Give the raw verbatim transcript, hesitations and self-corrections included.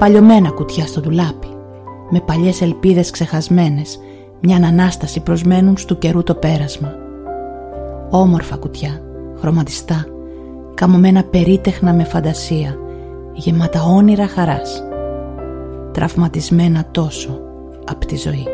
παπαλιωμένα κουτιά στο ντουλάπι, με παλιές ελπίδες ξεχασμένες, μια ανάσταση προσμένουν στου καιρού το πέρασμα. Όμορφα κουτιά, χρωματιστά, καμωμένα περίτεχνα με φαντασία, γεμάτα όνειρα χαράς, τραυματισμένα τόσο απ' τη ζωή.